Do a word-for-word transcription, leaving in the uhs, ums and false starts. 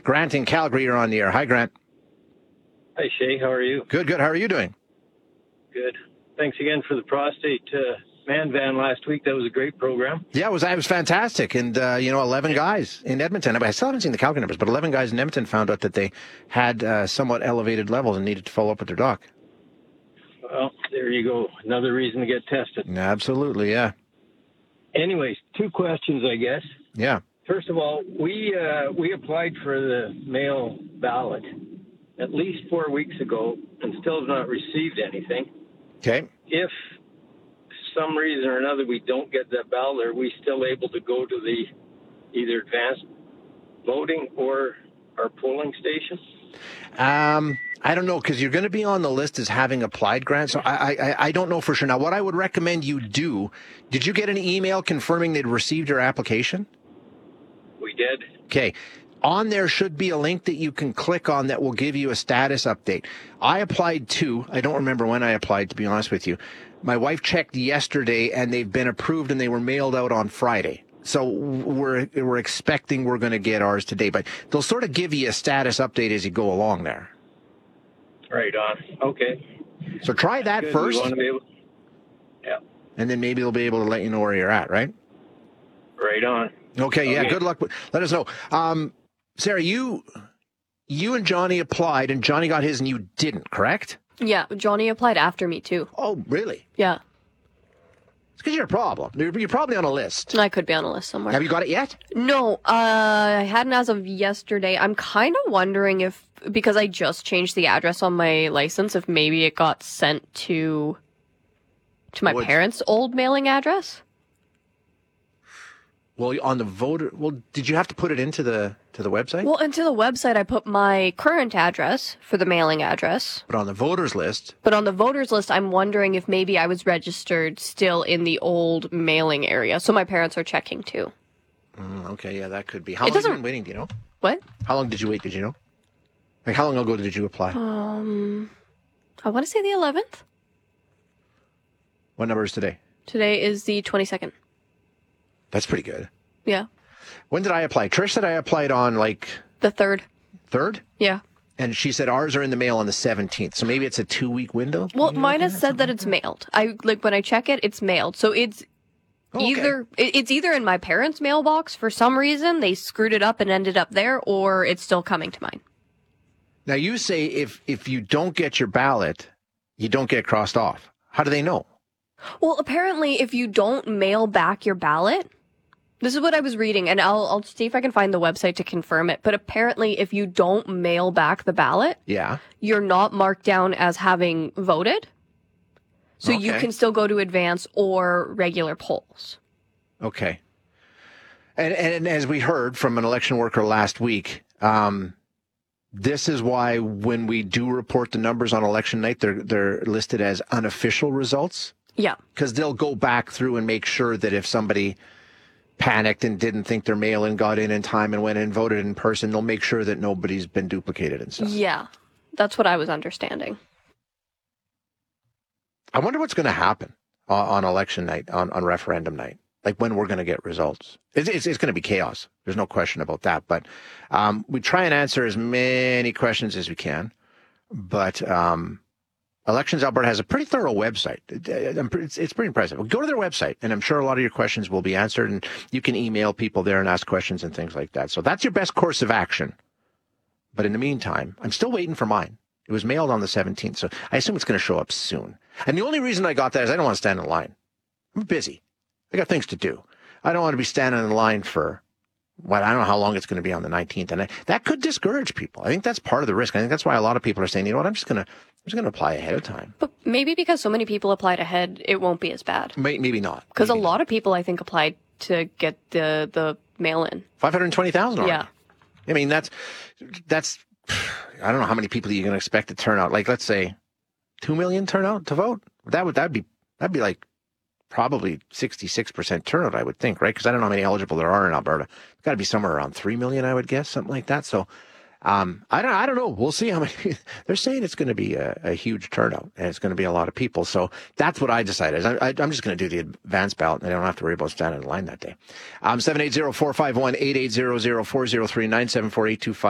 Grant in Calgary, you're on the air. Hi, Grant. Hi, Shay. How are you? Good, good. How are you doing? Good. Thanks again for the prostate uh, man van last week. That was a great program. Yeah, it was, it was fantastic. And, uh, you know, eleven guys in Edmonton. I still haven't seen the Calgary numbers, but eleven guys in Edmonton found out that they had uh, somewhat elevated levels and needed to follow up with their doc. Well, there you go. Another reason to get tested. Absolutely, yeah. Anyways, two questions, I guess. Yeah. First of all, we uh, we applied for the mail ballot at least four weeks ago and still have not received anything. Okay. If for some reason or another we don't get that ballot, are we still able to go to the either advanced voting or our polling station? Um, I don't know, because you're going to be on the list as having applied, Grant, so I, I I don't know for sure. Now, what I would recommend you do, did you get an email confirming they'd received your application? We did. Okay. On there should be a link that you can click on that will give you a status update. I applied too. I don't remember when I applied, to be honest with you. My wife checked yesterday, and they've been approved, and they were mailed out on Friday. So we're we're expecting we're going to get ours today. But they'll sort of give you a status update as you go along there. Right on. Okay. So try that Good. first. We want to be able... Yeah. And then maybe they'll be able to let you know where you're at, right? Right on. Okay, yeah, Okay. good luck. Let us know. Um, Sarah, you you and Johnny applied, and Johnny got his and you didn't, correct? Yeah, Johnny applied after me, too. Oh, really? Yeah. It's because you're a problem. You're, you're probably on a list. I could be on a list somewhere. Have you got it yet? No, uh, I hadn't as of yesterday. I'm kind of wondering if, because I just changed the address on my license, if maybe it got sent to to my Would- parents' old mailing address. Well, on the voter, well, did you have to put it into the to the website? Well, into the website, I put my current address for the mailing address. But on the voters list, But on the voters list, I'm wondering if maybe I was registered still in the old mailing area. So my parents are checking too. mm, okay, yeah, that could be. How It long have you doesn't- been waiting? Do you know? What? How long did you wait? Did you know? Like, how long ago did you apply? Um, I want to say the eleventh. What number is today? Today is the twenty-second. That's pretty good. Yeah. When did I apply? Trish said I applied on like The third. third, Yeah. and she said ours are in the mail on the seventeenth. So maybe it's a two week window. Well, mine has said that it's mailed. I like when I check it, it's mailed. So it's Oh, okay. either it, it's either in my parents' mailbox for some reason they screwed it up and ended up there, or it's still coming to mine. Now you say if if you don't get your ballot, you don't get crossed off. How do they know? Well, apparently, if you don't mail back your ballot, this is what I was reading, and I'll I'll see if I can find the website to confirm it. But apparently, if you don't mail back the ballot, Yeah. you're not marked down as having voted. So you Okay. can still go to advance or regular polls. Okay. And and as we heard from an election worker last week, um, this is why when we do report the numbers on election night, they're they're listed as unofficial results, Yeah. because they'll go back through and make sure that if somebody panicked and didn't think their mail-in got in in time and went and voted in person, they'll make sure that nobody's been duplicated and stuff. Yeah. That's what I was understanding. I wonder what's going to happen on, on election night, on, on referendum night, like when we're going to get results. It's, it's, it's going to be chaos. There's no question about that. But um, we try and answer as many questions as we can. But um, Elections Alberta has a pretty thorough website. It's, it's pretty impressive. Go to their website, and I'm sure a lot of your questions will be answered, and you can email people there and ask questions and things like that. So that's your best course of action. But in the meantime, I'm still waiting for mine. It was mailed on the seventeenth, so I assume it's going to show up soon. And the only reason I got that is I don't want to stand in line. I'm busy. I got things to do. I don't want to be standing in line for, well, I don't know how long it's going to be on the nineteenth. And I, that could discourage people. I think that's part of the risk. I think that's why a lot of people are saying, you know what, I'm just going to, I'm just going to apply ahead of time. But maybe because so many people applied ahead, it won't be as bad. May, maybe not. Because a Maybe lot of people, I think, applied to get the, the mail-in. five hundred twenty thousand already. Yeah. I mean, that's, that's, I don't know how many people you're going to expect to turn out. Like, let's say two million turnout to vote. That would, that'd be, that'd be like probably sixty-six percent turnout, I would think, right? Because I don't know how many eligible there are in Alberta. It's got to be somewhere around three million, I would guess, something like that. So, um, I don't, I don't know. We'll see how many. They're saying it's going to be a, a huge turnout, and it's going to be a lot of people. So that's what I decided. I, I, I'm just going to do the advance ballot, and I don't have to worry about standing in line that day. Um, seven eight zero, four five one, eight eight zero zero, four zero three, nine seven four, eight two five.